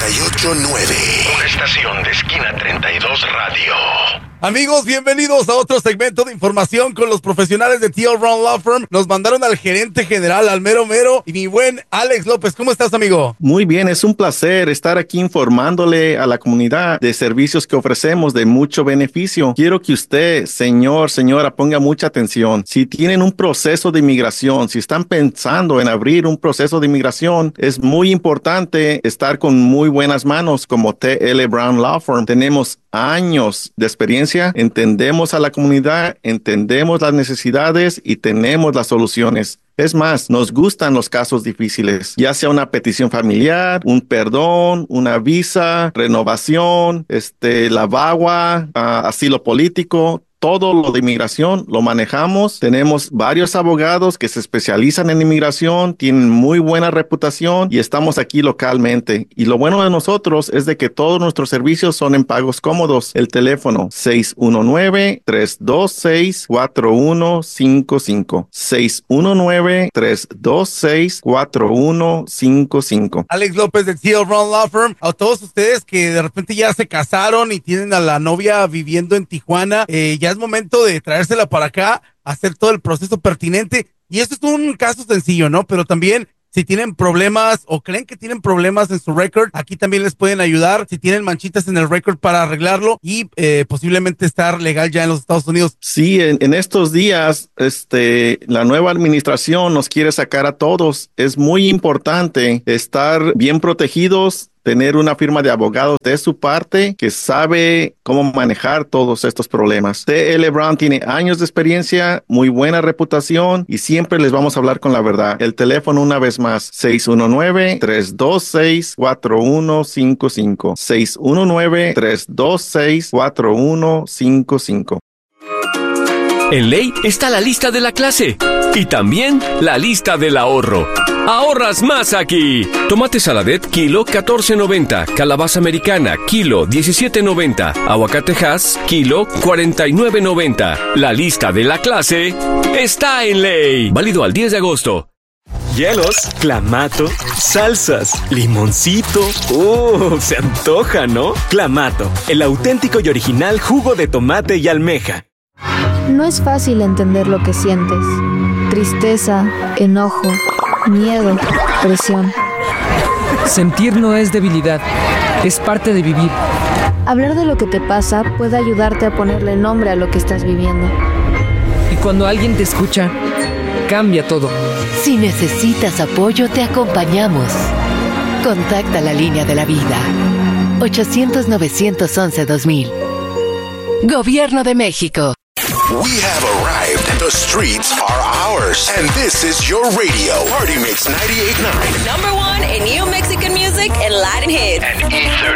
98.9. Una estación de Esquina 32 Radio. Amigos, bienvenidos a otro segmento de información con los profesionales de T.L. Brown Law Firm. Nos mandaron al gerente general, al mero mero, y mi buen Alex López. ¿Cómo estás, amigo? Muy bien, es un placer estar aquí informándole a la comunidad de servicios que ofrecemos de mucho beneficio. Quiero que usted, señora, ponga mucha atención. Si tienen un proceso de inmigración, si están pensando en abrir un proceso de inmigración, es muy importante estar con muy buenas manos como T.L. Brown Law Firm. Tenemos años de experiencia, entendemos a la comunidad, entendemos las necesidades y tenemos las soluciones. Es más, nos gustan los casos difíciles, ya sea una petición familiar, un perdón, una visa, renovación, la VAWA, asilo político. Todo lo de inmigración lo manejamos. Tenemos varios abogados que se especializan en inmigración, tienen muy buena reputación y estamos aquí localmente. Y lo bueno de nosotros es de que todos nuestros servicios son en pagos cómodos. El teléfono 619-326-4155. 619-326-4155. Alex López de T.L. Brown Law Firm. A todos ustedes que de repente ya se casaron y tienen a la novia viviendo en Tijuana, ya es momento de traérsela para acá, hacer todo el proceso pertinente. Y esto es un caso sencillo, ¿no? Pero también, si tienen problemas o creen que tienen problemas en su récord, aquí también les pueden ayudar. Si tienen manchitas en el récord para arreglarlo y posiblemente estar legal ya en los Estados Unidos. Sí, en estos días, la nueva administración nos quiere sacar a todos. Es muy importante estar bien protegidos, tener una firma de abogados de su parte que sabe cómo manejar todos estos problemas. T.L. Brown tiene años de experiencia, muy buena reputación y siempre les vamos a hablar con la verdad. El teléfono una vez más, 619-326-4155. 619-326-4155. En Ley está la lista de la clase y también la lista del ahorro. ¡Ahorras más aquí! Tomate Saladet, kilo, $14.90. Calabaza americana, kilo, $17.90. Aguacate Hass, kilo, $49.90. La lista de la clase está en Ley. Válido al 10 de agosto. Hielos, clamato, salsas, limoncito. Se antoja, ¿no? Clamato, el auténtico y original jugo de tomate y almeja. No es fácil entender lo que sientes. Tristeza, enojo, miedo, presión. Sentir no es debilidad, es parte de vivir. Hablar de lo que te pasa puede ayudarte a ponerle nombre a lo que estás viviendo. Y cuando alguien te escucha, cambia todo. Si necesitas apoyo, te acompañamos. Contacta la línea de la vida. 800-911-2000. Gobierno de México. We have arrived. The streets are ours. And this is your radio. Party Mix 98.9. #1 in new Mexican music and Latin hits. And E30.